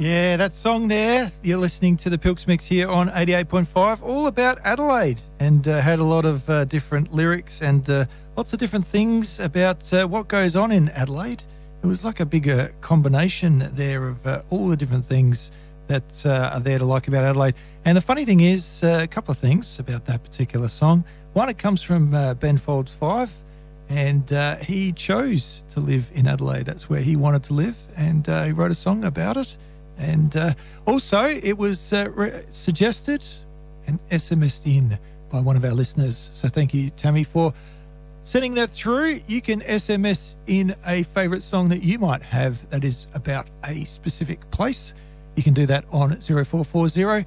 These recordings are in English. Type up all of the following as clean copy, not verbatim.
Yeah, that song there, you're listening to the Pilks Mix here on 88.5, all about Adelaide, and had a lot of different lyrics and lots of different things about what goes on in Adelaide. It was like a bigger combination there of all the different things that are there to like about Adelaide. And the funny thing is, a couple of things about that particular song. One, it comes from Ben Folds 5, and he chose to live in Adelaide. That's where he wanted to live, and he wrote a song about it. And also, it was suggested and SMS'd in by one of our listeners. So thank you, Tammy, for sending that through. You can SMS in a favourite song that you might have that is about a specific place. You can do that on 0440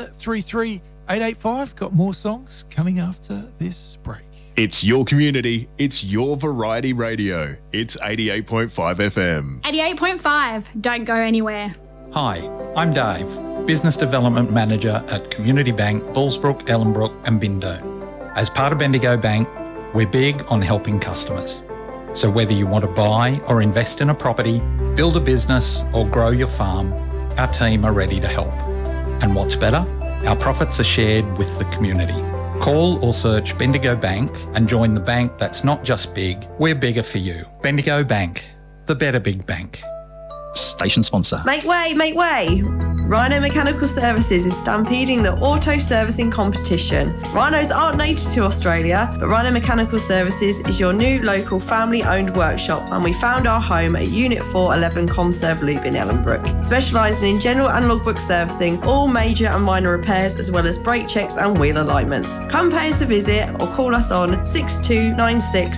133 885. Got more songs coming after this break. It's your community. It's your variety radio. It's 88.5 FM. 88.5. Don't go anywhere. Hi, I'm Dave, Business Development Manager at Community Bank, Bullsbrook, Ellenbrook and Bindo. As part of Bendigo Bank, we're big on helping customers. So whether you want to buy or invest in a property, build a business or grow your farm, our team are ready to help. And what's better? Our profits are shared with the community. Call or search Bendigo Bank and join the bank that's not just big, we're bigger for you. Bendigo Bank, the better big bank. Station sponsor. Make way, make way. Rhino Mechanical Services is stampeding the auto servicing competition. Rhinos aren't native to Australia, but Rhino Mechanical Services is your new local family-owned workshop, and we found our home at Unit 411 Comserve Loop in Ellenbrook, specialising in general and logbook servicing, all major and minor repairs, as well as brake checks and wheel alignments. Come pay us a visit or call us on 6296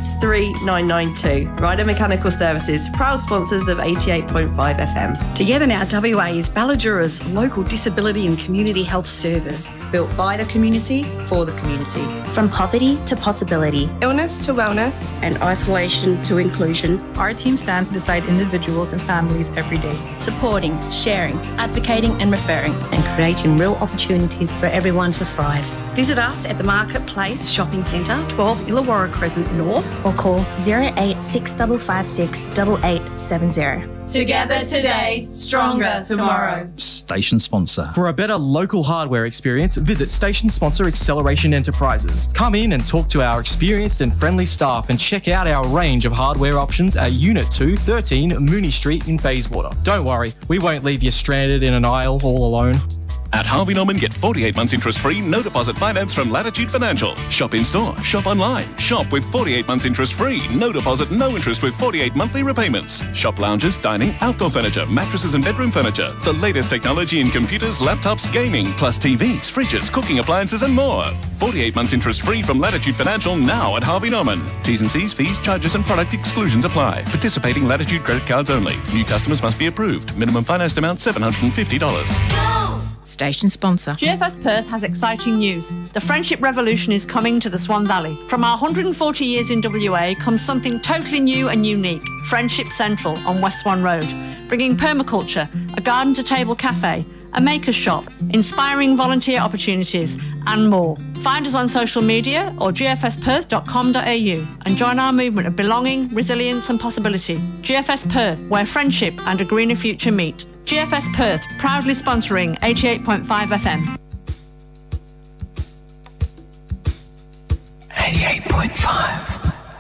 3992. Rhino Mechanical Services, proud sponsors of 88.5 FM. Together now, WA is Balladura's local disability and community health service, built by the community for the community. From poverty to possibility, illness to wellness, and isolation to inclusion, our team stands beside individuals and families every day, supporting, sharing, advocating and referring, and creating real opportunities for everyone to thrive. Visit us at the Marketplace Shopping Centre, 12 Illawarra Crescent North, or call 08656 8870. Together today, stronger tomorrow. Station sponsor. For a better local hardware experience, visit station sponsor Acceleration Enterprises. Come in and talk to our experienced and friendly staff and check out our range of hardware options at Unit 2, 13 Mooney Street in Bayswater. Don't worry, we won't leave you stranded in an aisle all alone. At Harvey Norman, get 48 months interest-free, no deposit finance from Latitude Financial. Shop in-store, shop online. Shop with 48 months interest-free, no deposit, no interest with 48 monthly repayments. Shop lounges, dining, outdoor furniture, mattresses and bedroom furniture. The latest technology in computers, laptops, gaming, plus TVs, fridges, cooking appliances and more. 48 months interest-free from Latitude Financial now at Harvey Norman. T's and C's, fees, charges and product exclusions apply. Participating Latitude credit cards only. New customers must be approved. Minimum financed amount $750. Station sponsor. GFS Perth has exciting news. The Friendship Revolution is coming to the Swan Valley. From our 140 years in WA comes something totally new and unique. Friendship Central on West Swan Road, bringing permaculture, a garden-to-table cafe, a maker's shop, inspiring volunteer opportunities and more. Find us on social media or gfsperth.com.au and join our movement of belonging, resilience and possibility. GFS Perth, where friendship and a greener future meet. GFS Perth, proudly sponsoring 88.5 FM. 88.5.